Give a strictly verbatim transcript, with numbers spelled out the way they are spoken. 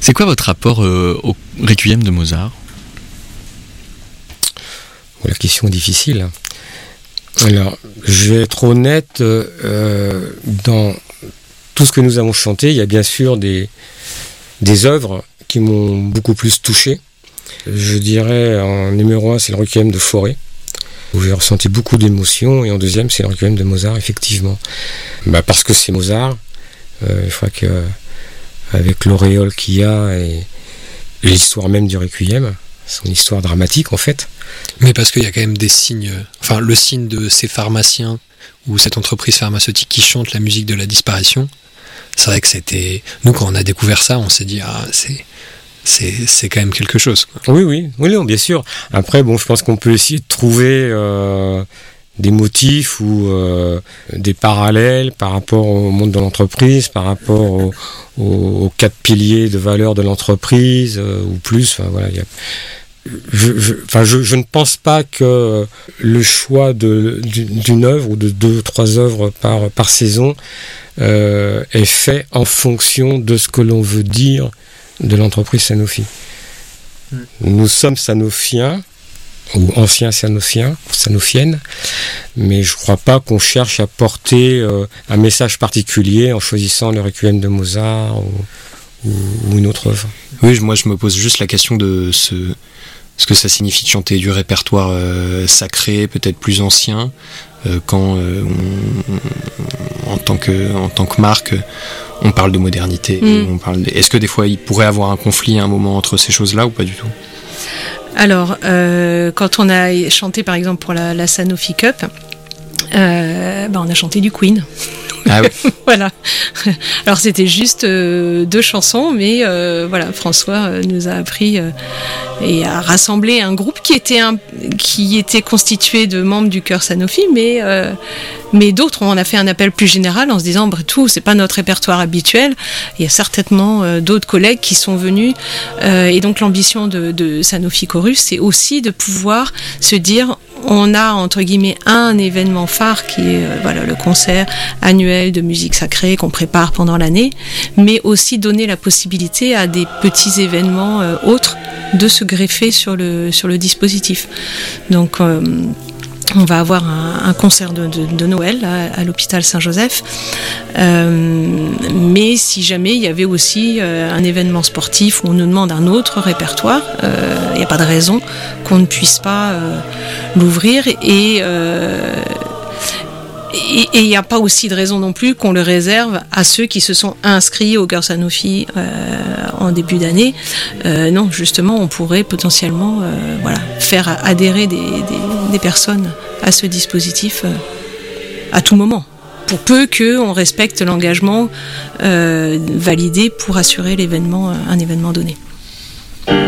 C'est quoi votre rapport euh, au Requiem de Mozart ? La question est difficile. Alors, je vais être honnête, euh, dans tout ce que nous avons chanté, il y a bien sûr des, des œuvres qui m'ont beaucoup plus touché. Je dirais en numéro un, c'est le Requiem de Fauré, où j'ai ressenti beaucoup d'émotions, et en deuxième, c'est le Requiem de Mozart, effectivement. Bah, parce que c'est Mozart, euh, je crois que avec l'auréole qu'il y a et, et l'histoire même du Requiem, son histoire dramatique en fait. Mais parce qu'il y a quand même des signes, enfin le signe de ces pharmaciens ou cette entreprise pharmaceutique qui chante la musique de la disparition, c'est vrai que c'était... Nous quand on a découvert ça, on s'est dit ah c'est... C'est, c'est quand même quelque chose, quoi. Oui, oui, oui, non, bien sûr. Après, bon, je pense qu'on peut essayer de trouver euh, des motifs ou euh, des parallèles par rapport au monde de l'entreprise, par rapport au, au, aux quatre piliers de valeur de l'entreprise, euh, ou plus. Enfin, voilà, il y a... Je, je, enfin, je, je ne pense pas que le choix de, d'une œuvre ou de deux, trois œuvres par, par saison euh, est fait en fonction de ce que l'on veut dire de l'entreprise Sanofi. Mmh. Nous sommes sanofiens, ou anciens sanofiens, sanofiennes, mais je ne crois pas qu'on cherche à porter euh, un message particulier en choisissant le Requiem de Mozart ou, ou, ou une autre œuvre. Oui, moi je me pose juste la question de ce, ce que ça signifie de chanter du répertoire euh, sacré, peut-être plus ancien, euh, quand euh, on, en, tant que, en tant que marque, on parle de modernité. Mm. On parle de... Est-ce que des fois il pourrait avoir un conflit à un moment entre ces choses-là ou pas du tout ? Alors, euh, quand on a chanté par exemple pour la, la Sanofi Cup, euh, bah, on a chanté du Queen. Ah oui. Voilà. Alors c'était juste euh, deux chansons, mais euh, voilà, François euh, nous a appris euh, et a rassemblé un groupe qui était un, qui était constitué de membres du chœur Sanofi, mais euh, mais d'autres. On a fait un appel plus général en se disant, bah, tout, c'est pas notre répertoire habituel. Il y a certainement euh, d'autres collègues qui sont venus, euh, et donc l'ambition de, de Sanofi Chorus, c'est aussi de pouvoir se dire, on a entre guillemets un événement phare qui est euh, voilà, le concert annuel de musique sacrée qu'on prépare pendant l'année, mais aussi donner la possibilité à des petits événements euh, autres de se greffer sur le, sur le dispositif. Donc euh, on va avoir un, un concert de, de, de Noël à, à l'hôpital Saint-Joseph, euh, mais si jamais il y avait aussi euh, un événement sportif où on nous demande un autre répertoire, il euh, n'y a pas de raison qu'on ne puisse pas euh, l'ouvrir, et euh, et il n'y a pas aussi de raison non plus qu'on le réserve à ceux qui se sont inscrits au chœur Sanofi euh, en début d'année. Euh, non, justement, on pourrait potentiellement euh, voilà, faire adhérer des, des, des personnes à ce dispositif euh, à tout moment, pour peu qu'on respecte l'engagement euh, validé pour assurer l'événement, un événement donné.